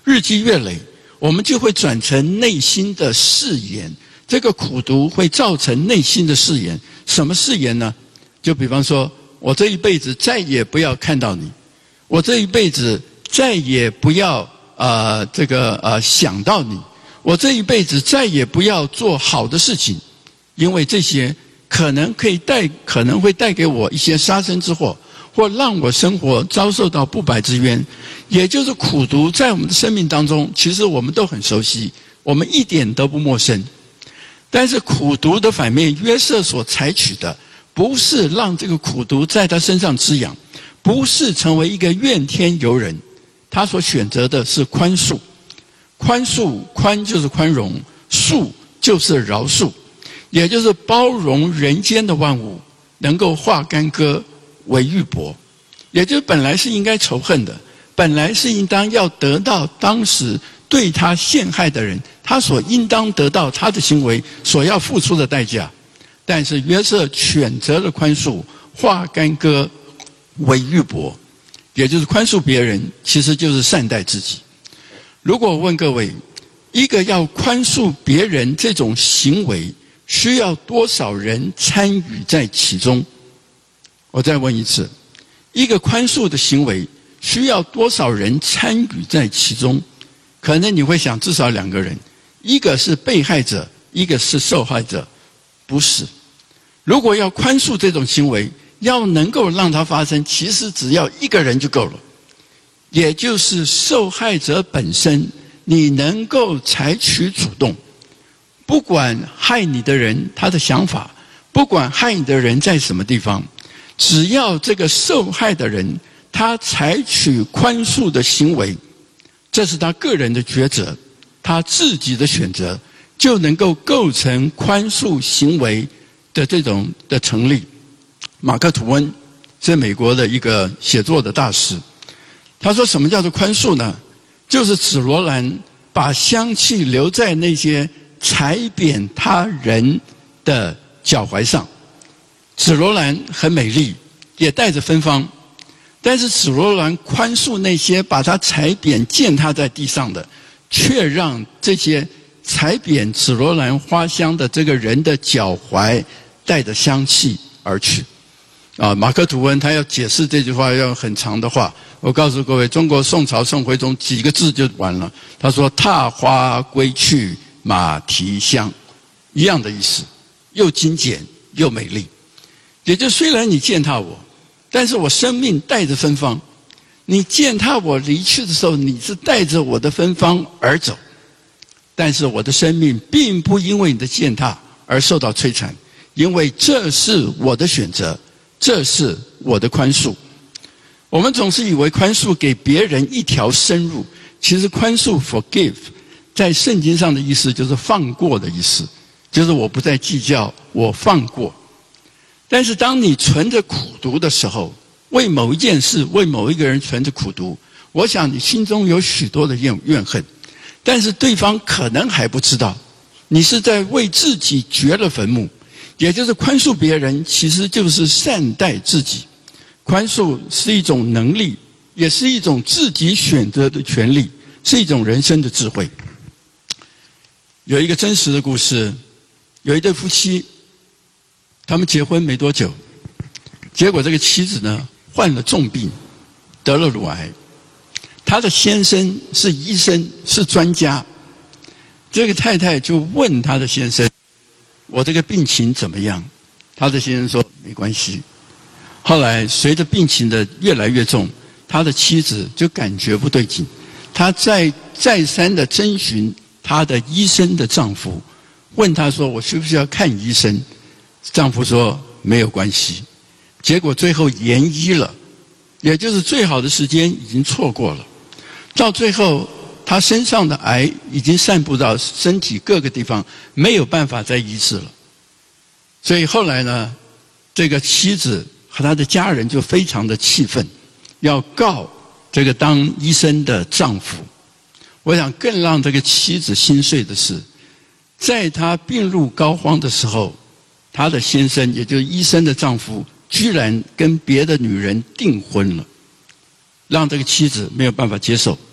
日积月累，我们就会转成内心的誓言。这个苦毒会造成内心的誓言。什么誓言呢？就比方说，我这一辈子再也不要看到你，我这一辈子再也不要想到你，我这一辈子再也不要做好的事情，因为这些可能会带给我一些杀身之祸，或让我生活遭受到不白之冤。也就是苦毒在我们的生命当中，其实我们都很熟悉，我们一点都不陌生。但是苦毒的反面，约瑟所采取的不是让这个苦毒在他身上滋养，不是成为一个怨天尤人，他所选择的是宽恕。宽恕，宽就是宽容，恕就是饶恕，也就是包容人间的万物，能够化干戈为玉帛。也就是本来是应该仇恨的，本来是应当要得到当时对他陷害的人他所应当得到他的行为所要付出的代价，但是约瑟选择了宽恕，化干戈为玉帛，也就是宽恕别人，其实就是善待自己。如果我问各位，一个要宽恕别人这种行为，需要多少人参与在其中？我再问一次，一个宽恕的行为需要多少人参与在其中？可能你会想至少2个人，一个是被害者，一个是受害者。不是，如果要宽恕这种行为，要能够让它发生，其实只要1个人就够了，也就是受害者本身，你能够采取主动，不管害你的人他的想法，不管害你的人在什么地方，只要这个受害的人他采取宽恕的行为，这是他个人的抉择，他自己的选择，就能够构成宽恕行为的这种的成立。马克·吐温是美国的一个写作的大师，他说什么叫做宽恕呢？就是紫罗兰把香气留在那些踩扁他人的脚踝上。紫罗兰很美丽，也带着芬芳，但是紫罗兰宽恕那些把它踩扁践踏在地上的，却让这些踩扁紫罗兰花香的这个人的脚踝带着香气而去。马克·吐温他要解释这句话要很长的话，我告诉各位，中国宋朝宋徽宗几个字就完了。他说踏花归去马蹄香，一样的意思，又精简又美丽。也就虽然你践踏我，但是我生命带着芬芳，你践踏我离去的时候，你是带着我的芬芳而走，但是我的生命并不因为你的践踏而受到摧残，因为这是我的选择，这是我的宽恕。我们总是以为宽恕给别人一条生路，其实宽恕 forgive 在圣经上的意思就是放过的意思，就是我不再计较，我放过。但是当你存着苦毒的时候，为某一件事，为某一个人存着苦毒，我想你心中有许多的怨恨，但是对方可能还不知道，你是在为自己掘了坟墓。也就是宽恕别人，其实就是善待自己。宽恕是一种能力，也是一种自己选择的权利，是一种人生的智慧。有一个真实的故事，有一对夫妻，他们结婚没多久，结果这个妻子呢患了重病，得了乳癌。他的先生是医生，是专家。这个太太就问他的先生，我这个病情怎么样？他的先生说没关系。后来随着病情的越来越重，他的妻子就感觉不对劲，他再三的征询他的医生的丈夫，问他说我需不需要看医生？丈夫说没有关系。结果最后延医了，也就是最好的时间已经错过了。到最后他身上的癌已经散布到身体各个地方，没有办法再医治了。所以后来呢，这个妻子和他的家人就非常的气愤，要告这个当医生的丈夫。我想更让这个妻子心碎的是，在她病入膏肓的时候，她的先生也就是医生的丈夫居然跟别的女人订婚了，让这个妻子没有办法接受。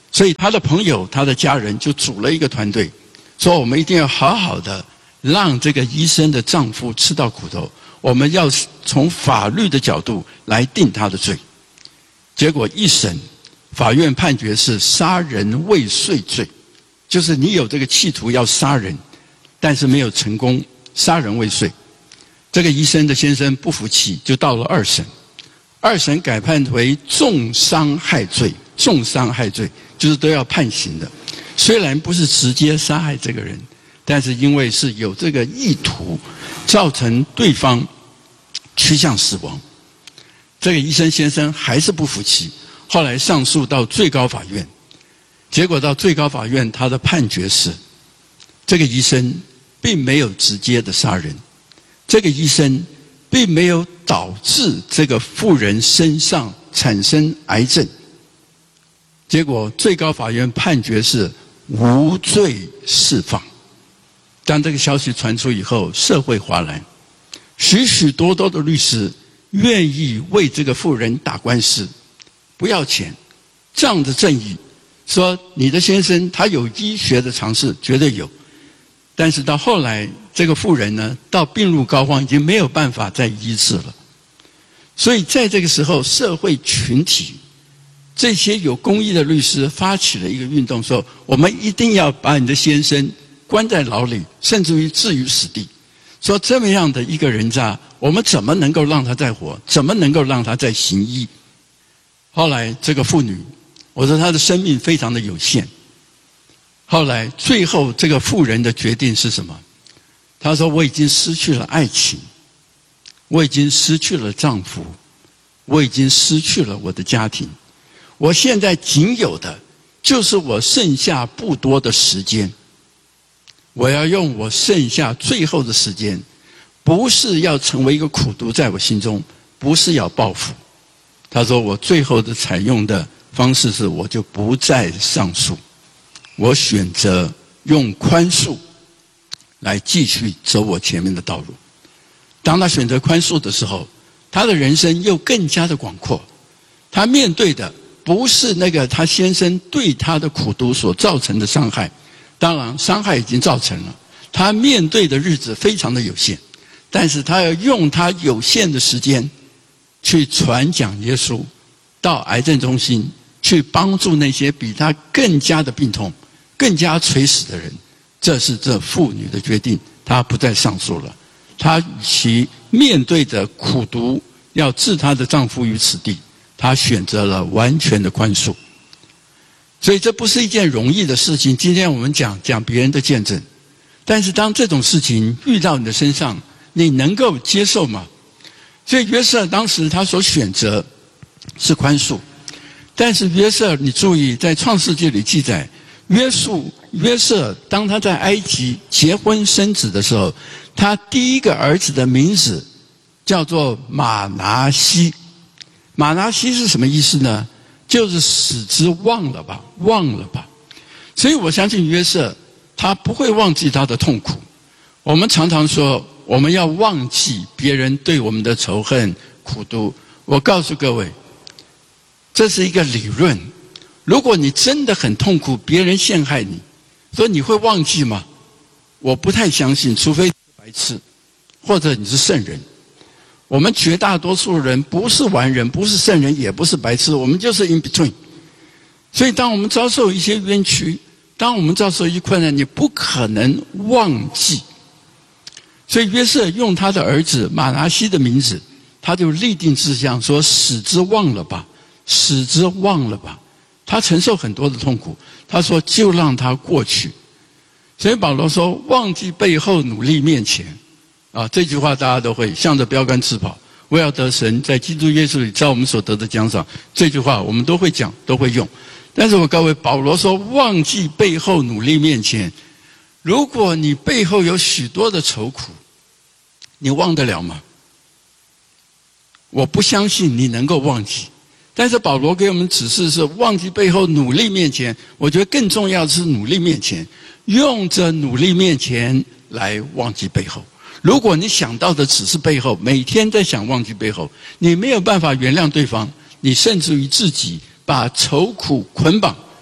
所以他的朋友、他的家人就组了一个团队，说我们一定要好好的让这个医生的丈夫吃到苦头，我们要从法律的角度来定他的罪。结果一审，法院判决是杀人未遂罪，就是你有这个企图要杀人，但是没有成功，杀人未遂。这个医生的先生不服气，就到了二审，二审改判为重伤害罪，重伤害罪就是都要判刑的。虽然不是直接杀害这个人，但是因为是有这个意图，造成对方趋向死亡。这个医生先生还是不服气，后来上诉到最高法院，结果到最高法院，他的判决是，这个医生并没有直接的杀人，这个医生并没有导致这个妇人身上产生癌症。结果最高法院判决是无罪释放。当这个消息传出以后，社会哗然，许许多多的律师愿意为这个妇人打官司，不要钱，仗着正义，说你的先生他有医学的常识，绝对有。但是到后来，这个妇人呢，到病入膏肓，已经没有办法再医治了。所以在这个时候，社会群体这些有公义的律师发起了一个运动，说我们一定要把你的先生关在牢里，甚至于置于死地。说这么样的一个人渣，我们怎么能够让他再活？怎么能够让他再行医？后来这个妇女，我说她的生命非常的有限。后来最后这个妇人的决定是什么？她说我已经失去了爱情，我已经失去了丈夫，我已经失去了我的家庭。我现在仅有的就是我剩下不多的时间，我要用我剩下最后的时间，不是要成为一个苦毒在我心中，不是要报复。他说我最后的采用的方式是，我就不再上诉，我选择用宽恕来继续走我前面的道路。当他选择宽恕的时候，他的人生又更加的广阔。他面对的不是那个他先生对他的苦毒所造成的伤害，当然伤害已经造成了，他面对的日子非常的有限，但是他要用他有限的时间去传讲耶稣，到癌症中心去帮助那些比他更加的病痛、更加垂死的人。这是这妇女的决定，她不再上诉了。她与其面对着苦毒要置她的丈夫于死地，她选择了完全的宽恕。所以这不是一件容易的事情。今天我们讲别人的见证，但是当这种事情遇到你的身上，你能够接受吗？所以约瑟当时他所选择是宽恕，但是约瑟，你注意，在创世纪里记载，约瑟当他在埃及结婚生子的时候，他第一个儿子的名字叫做马拿西。马拿西是什么意思呢？就是使之忘了吧，忘了吧。所以我相信约瑟他不会忘记他的痛苦。我们常常说我们要忘记别人对我们的仇恨苦毒，我告诉各位，这是一个理论。如果你真的很痛苦，别人陷害你，所以你会忘记吗？我不太相信，除非你是白痴，或者你是圣人。我们绝大多数人不是完人，不是圣人，也不是白痴，我们就是 in between。所以当我们遭受一些冤屈，当我们遭受一些困难，你不可能忘记。所以约瑟用他的儿子马拿西的名字，他就立定志向说，使之忘了吧，使之忘了吧。他承受很多的痛苦，他说就让他过去。所以保罗说，忘记背后，努力面前。这句话大家都会向着标杆直跑，为要得神在基督耶稣里照我们所得的奖赏。这句话我们都会讲，都会用。但是我各位，保罗说忘记背后，努力面前。如果你背后有许多的愁苦，你忘得了吗？我不相信你能够忘记。但是保罗给我们指示是忘记背后，努力面前。我觉得更重要的是努力面前，用着努力面前来忘记背后。如果你想到的只是背后，每天在想忘记背后，你没有办法原谅对方，你甚至于自己把愁苦捆绑，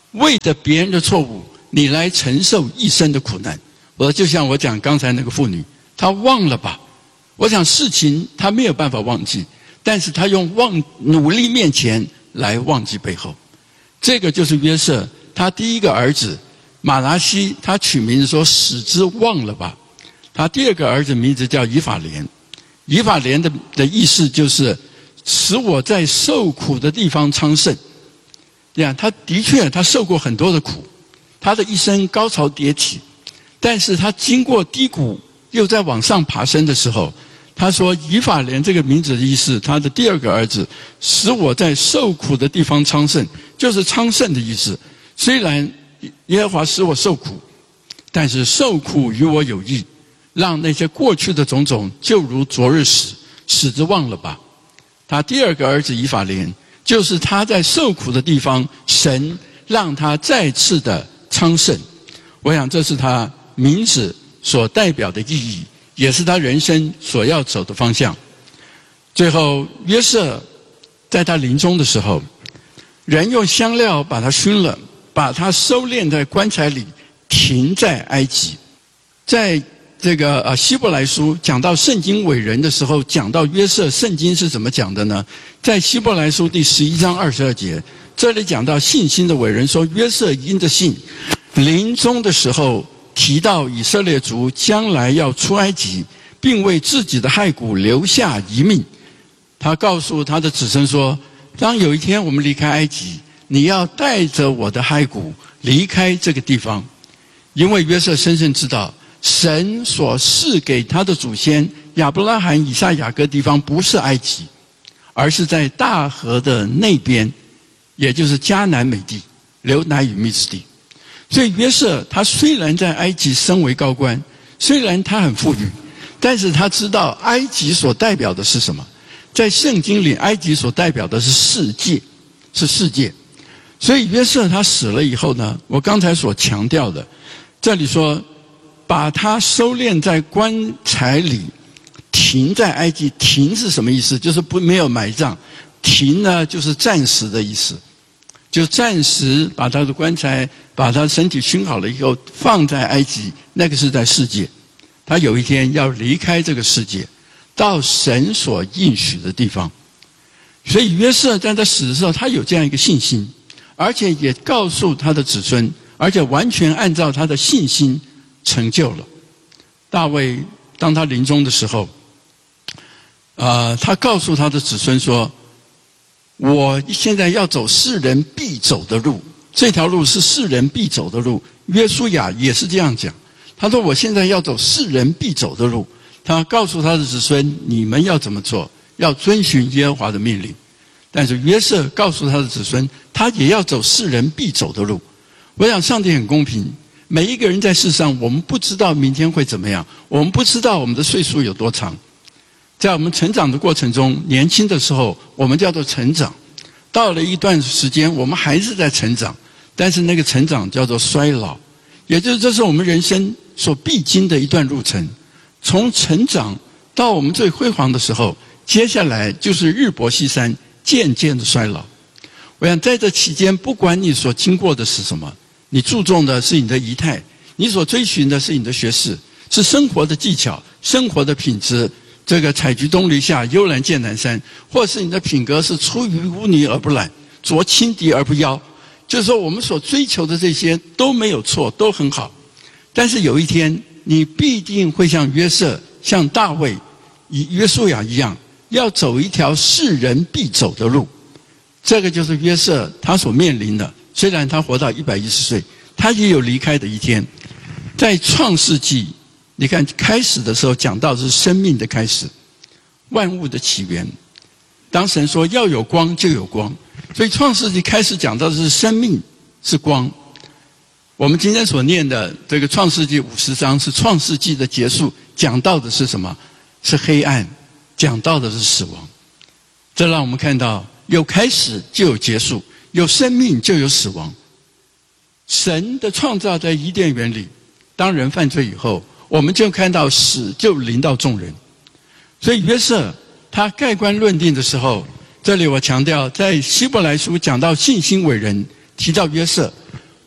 为着别人的错误，你来承受一生的苦难。就像我讲刚才那个妇女，她忘了吧？我想事情她没有办法忘记，但是她用努力面前来忘记背后。这个就是约瑟，他第一个儿子马拿西，他取名字说使之忘了吧。他第二个儿子名字叫以法莲，以法莲的意思就是使我在受苦的地方昌盛。这样，他的确他受过很多的苦，他的一生高潮迭起，但是他经过低谷又在往上爬升的时候，他说以法莲这个名字的意思，他的第二个儿子使我在受苦的地方昌盛，就是昌盛的意思。虽然耶和华使我受苦，但是受苦与我有益，让那些过去的种种就如昨日使之忘了吧。他第二个儿子以法莲，就是他在受苦的地方，神让他再次的昌盛。我想这是他名字所代表的意义，也是他人生所要走的方向。最后约瑟在他临终的时候，人用香料把他熏了，把他收敛在棺材里，停在埃及。在这个希伯来书讲到圣经伟人的时候，讲到约瑟，圣经是怎么讲的呢？在希伯来书第11章22节，这里讲到信心的伟人说，约瑟因着信，临终的时候提到以色列族将来要出埃及，并为自己的骸骨留下遗命。他告诉他的子孙说，当有一天我们离开埃及，你要带着我的骸骨离开这个地方。因为约瑟深深知道，神所赐给他的祖先亚伯拉罕、以撒、雅各地方不是埃及，而是在大河的那边，也就是迦南美地，流奶与蜜之地。所以约瑟他虽然在埃及身为高官，虽然他很富裕，但是他知道埃及所代表的是什么。在圣经里，埃及所代表的是世界，是世界。所以约瑟他死了以后呢，我刚才所强调的，这里说把他收敛在棺材里，停在埃及。停是什么意思？就是没有埋葬。停呢，就是暂时的意思，就暂时把他的棺材，把他身体熏好了以后放在埃及，那个是在世界。他有一天要离开这个世界，到神所应许的地方。所以约瑟在他死的时候，他有这样一个信心，而且也告诉他的子孙，而且完全按照他的信心成就了。大卫当他临终的时候，他告诉他的子孙说，我现在要走世人必走的路，这条路是世人必走的路。约书亚也是这样讲，他说我现在要走世人必走的路。他告诉他的子孙，你们要怎么做？要遵循耶和华的命令。但是约瑟告诉他的子孙，他也要走世人必走的路。我想上帝很公平，每一个人在世上，我们不知道明天会怎么样，我们不知道我们的岁数有多长。在我们成长的过程中，年轻的时候我们叫做成长，到了一段时间我们还是在成长，但是那个成长叫做衰老，也就是这是我们人生所必经的一段路程。从成长到我们最辉煌的时候，接下来就是日薄西山，渐渐的衰老。我想在这期间，不管你所经过的是什么，你注重的是你的仪态，你所追寻的是你的学识，是生活的技巧，生活的品质，这个采菊东篱下，悠然见南山，或是你的品格是出于污泥而不染，濯轻敌而不妖。就是说我们所追求的这些都没有错，都很好。但是有一天你必定会像约瑟、像大卫、约书亚一样，要走一条世人必走的路。这个就是约瑟他所面临的。虽然他活到110岁，他也有离开的一天。在创世纪，你看开始的时候讲到的是生命的开始，万物的起源。当神说要有光就有光，所以创世纪开始讲到的是生命是光。我们今天所念的这个创世纪50章是创世纪的结束，讲到的是什么？是黑暗，讲到的是死亡。这让我们看到有开始就有结束，有生命就有死亡。神的创造在伊甸园里，当人犯罪以后，我们就看到死就临到众人。所以约瑟他盖棺论定的时候，这里我强调，在希伯来书讲到信心伟人，提到约瑟，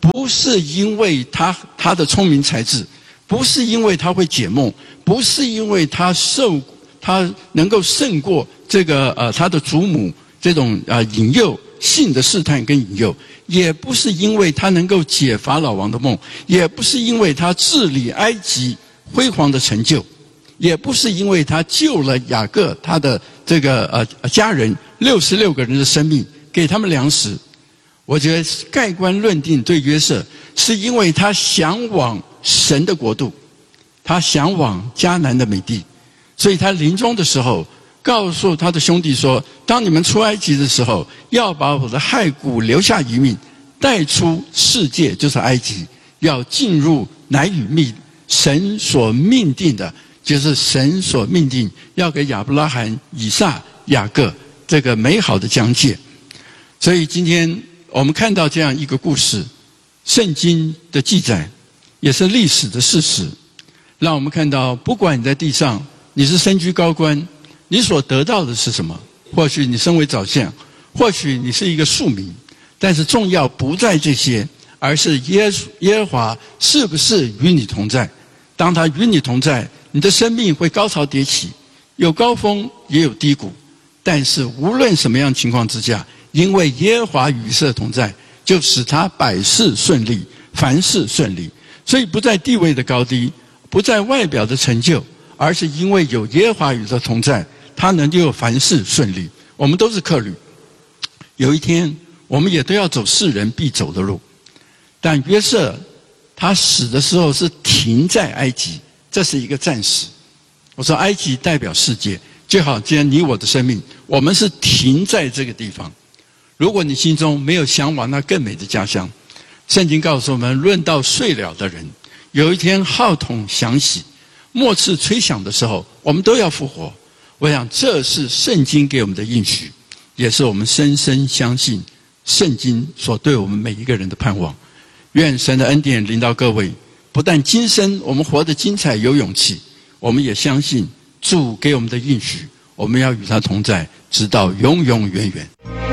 不是因为他的聪明才智，不是因为他会解梦，不是因为他能够胜过这个他的祖母这种引诱性的试探跟引诱，也不是因为他能够解法老王的梦，也不是因为他治理埃及辉煌的成就，也不是因为他救了雅各他的这个家人66个人的生命，给他们粮食。我觉得盖棺论定对约瑟，是因为他向往神的国度，他向往迦南的美地，所以他临终的时候告诉他的兄弟说，当你们出埃及的时候，要把我的骸骨留下一命，带出世界，就是埃及，要进入乃与密，神所命定的，就是神所命定要给亚伯拉罕、以撒、雅各这个美好的疆界。所以今天我们看到这样一个故事，圣经的记载也是历史的事实，让我们看到不管你在地上你是身居高官，你所得到的是什么？或许你身为宰相，或许你是一个庶民，但是重要不在这些，而是耶和华是不是与你同在。当他与你同在，你的生命会高潮迭起，有高峰也有低谷，但是无论什么样情况之下，因为耶和华与色同在，就使他百事顺利，凡事顺利。所以不在地位的高低，不在外表的成就，而是因为有耶和华与他同在，他能够凡事顺利。我们都是客旅，有一天我们也都要走世人必走的路。但约瑟他死的时候是停在埃及，这是一个暂时。我说埃及代表世界，就好既然你我的生命，我们是停在这个地方。如果你心中没有向往那更美的家乡，圣经告诉我们，论到睡了的人，有一天号筒响起，末次吹响的时候，我们都要复活。我想这是圣经给我们的应许，也是我们深深相信圣经所对我们每一个人的盼望。愿神的恩典临到各位，不但今生我们活得精彩有勇气，我们也相信主给我们的应许，我们要与他同在，直到永永远远。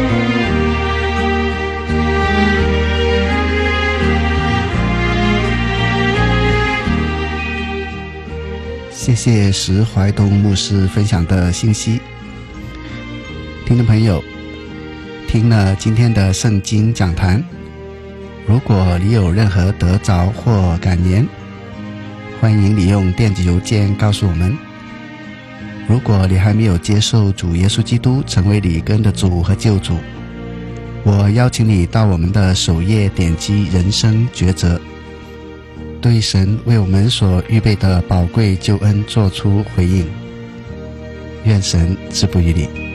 谢谢石怀东牧师分享的信息。听众朋友，听了今天的圣经讲坛，如果你有任何得着或感言，欢迎你用电子邮件告诉我们。如果你还没有接受主耶稣基督成为你个人的主和救主，我邀请你到我们的首页点击人生抉择，对神为我们所预备的宝贵救恩做出回应。愿神赐福于你。